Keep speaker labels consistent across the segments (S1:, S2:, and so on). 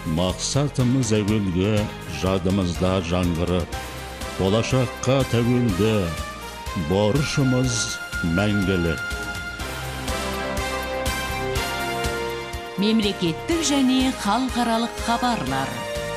S1: Мақсатымыз әуелгі, жадымызда жаңғырып, болашаққа тәуелді, борышымыз мәңгілік.
S2: Мемлекеттік және халықаралық хабарлар.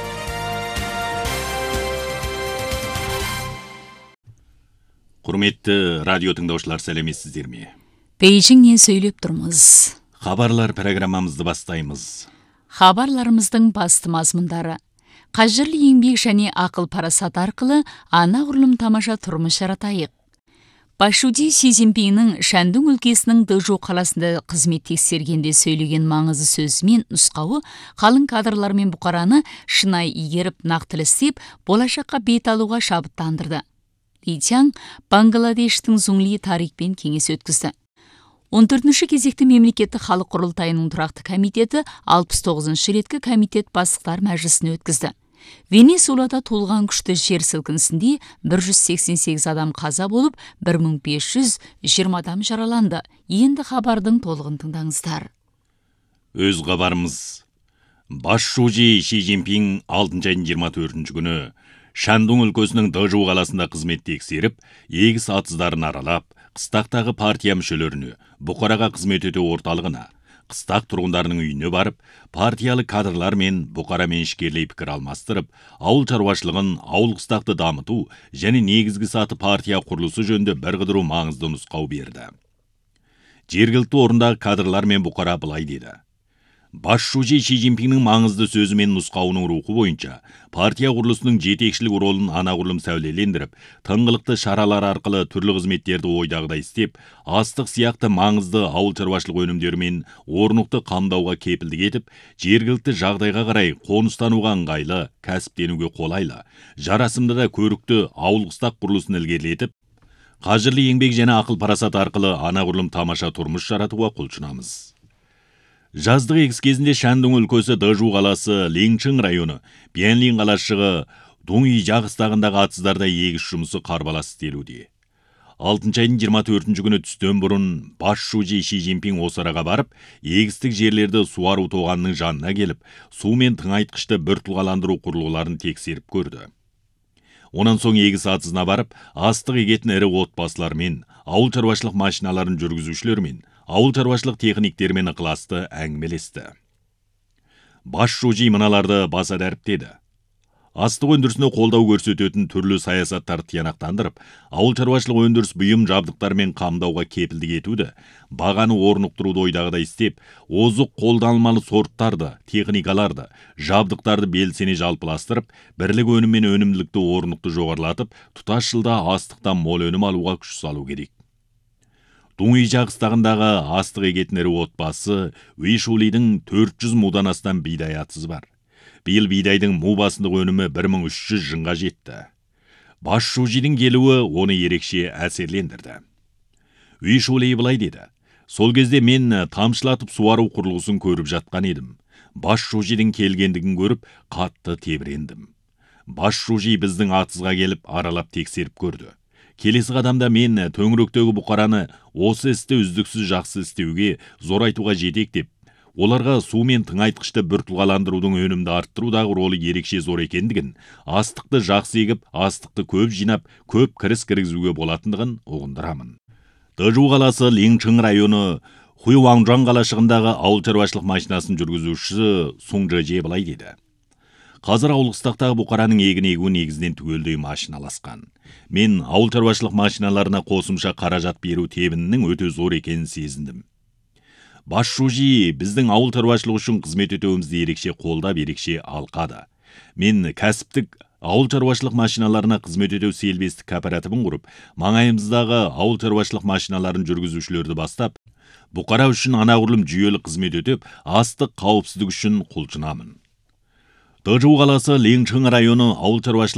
S3: Құрметті радио тыңдаушылар, сәлеметсіздер ме?
S2: Бейжіңнен сөйлеп тұрмыз.
S3: Хабарлар программамызды бастаймыз.
S2: Хабарларымыздың басты мазмұндары: қажырлы еңбек және ақыл парасат арқылы анағұрлым тамаша тұрмыс жаратайық. Башуди Си Цзиньпиннің Шандун өлкесінің Дэжоу қаласында қызмет тексергенде сөйлеген маңызды сөзі мен нұсқауы қалың кадрлар мен бұқараны шынайы игеріп, нақтылы істеп, болашаққа бет алуға шабыттандырды. Ли Тянь Бангладештің Зуңли тарихпен кеңес өткізді. 14-ші кезекті мемлекеттік халық құрылтайының тұрақты комитеті 69-ші реткі комитет бастықтар мәжілісін өткізді. Венесуэлада толған күшті жер сілкінісінде 188 адам қаза болып, 1520 адам жараланды. Енді хабардың толығын тыңдаңыздар.
S3: Өз хабарымыз. Башуди Си Цзиньпин 6 айдың 24-ші күні Шандун өлкесінің Дэжоу қаласында қызмет тексеріп, егіс атыздарын аралап, қыстақтағы партия мүшелеріне, бұқараға қызмет өтеу орталығына, қыстақ тұрғындарының үйіне барып, партиялы кадрлар мен бұқарамен ішкерлей пікір алмастырып, ауыл шаруашылығын, ауыл қыстақты дамыту және негізгі саты партия құрылысы жөнінде бірқыдыру маңызды нұсқау берді. Жергілікті орындағы кадрлар мен бұқара былай деді: Башуди Си Цзиньпиннің маңызды сөзі мен нұсқауының рухы бойынша партия құрылысының жетекшілік ролын анағұрлым сәулелендіріп, тыңғылықты шаралар арқылы түрлі қызметтерді ойдағыдай істеп, астық сияқты маңызды ауыл шаруашылық өнімдері мен орнықты қамдауға кепілдік етіп, жергілікті жағдайға қарай қоныстануға ыңғайлы, кәсіптенуге қолайлы, жарасымды да көрікті ауыл қыстақ құрылысын ілгерілетіп, қажырлы еңбек және ақыл парасат арқылы анағұрлым тамаша тұрмыс жаратуға құлшынамыз. Жаздық егіс кезінде Шандун өлкесі Дэжоу қаласы, Линчжың районы, Бянлин қалашығы, Дуңи жағыстағындағы атыздарда егіс жұмысы қарбалас істелуде. 6 айдың 24-ші күні түстен бұрын Башуди Си Цзиньпин осы араға барып, егістік жерлерді суару тоғанының жанына келіп, су мен тыңайтқышты біртұлғаландыру құрылғыларын тексеріп көрді. Онан соң егіс атызына барып, астық егетін ірі отбасылармен, ауыл шаруашылық машиналарын жүргізушілермен, ауыл шаруашылық техниктермен ықыласты әңгімелесті. Башуди мыналарды баса дәріптеді: астық өндірісіне қолдау көрсететін түрлі саясаттарды тиянақтандырып, ауыл шаруашылық өндіріс бұйым жабдықтармен қамдауға кепілдік етуді, бағаны орнықтыруды ойдағыдай істеп, озық қолданылмалы сорттарды, техникаларды, жабдықтарды белсене жалпыластырып, бірлік өнім мен өнімділікті орнықты жоғарылатып, тұтас жылда астықтан мол өнім алуға күш салу керек. Дуңи жағыстағындағы астық егетін ірі отбасы Уишулидің 400 мудан астам бидай атызы бар. Биыл бидайдың му басындық өнімі 1300 жынға жетті. Башудидің келуі оны ерекше әсерлендірді. Уишули былай деді: сол кезде мен тамшылатып суару құрылғысын көріп жатқан едім. Башудидің келгендігін көріп, қатты тебірендім. Башуди біздің атызға келіп аралап тексеріп көрді. Келесі қадамда мен төңіректегі бұқараны осы істі үздіксіз жақсы істеуге, зорайтуға жетектеп, оларға су мен тыңайтқышты біртұлғаландырудың өнімді арттырудағы ролы ерекше зор екендігін, астықты жақсы егіп, астықты көп жинап, көп кіріс кіргізуге болатындығын ұғындырамын. Дэжоу қаласы, Линчжың районы, Хуйуаңжан қалашығындағы ауыл шаруашылық машинасын жүргізушісі Суң Жеже былай деді: қазір ауыл қыстақтағы бұқараның егін егуі негізінен түгелдей машиналасқан. Мен ауыл шаруашылық машиналарына қосымша қаражат беру тебінінің өте зор екенін сезіндім. Башуди біздің ауыл шаруашылығы үшін қызмет өтеуімізді ерекше қолдап, ерекше алқады. Мен кәсіптік ауыл шаруашылық машиналарына қызмет өтеу сервистік кооперативін құрып, маңайымыздағы ауыл шаруашылық машиналарын жүргізушілерді бастап, бұқара үшін анағұрлым жүйелі қызмет өтеп, астық қауіпсіздік үшін құлшынамын. Дэжоу қаласы, Линчжың районы ауыл шаруашылық